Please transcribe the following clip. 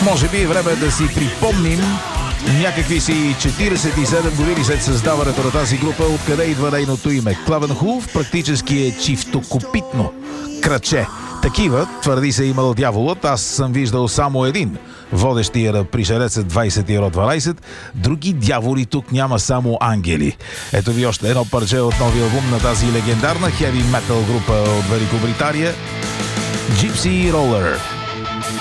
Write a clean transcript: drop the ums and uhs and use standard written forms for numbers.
Може би е време да си припомним някакви си 47 години след създаването на тази група, откъде идва нейното име. Клавенхулф практически е чифтокопитно краче. Такива, твърди се, имал дяволът. Аз съм виждал само един, водещия на пришелецът 20-12. Други дяволи тук няма, само ангели. Ето ви още едно парче от новия албум на тази легендарна хеви метал група от Великобритания, Gypsy Roller.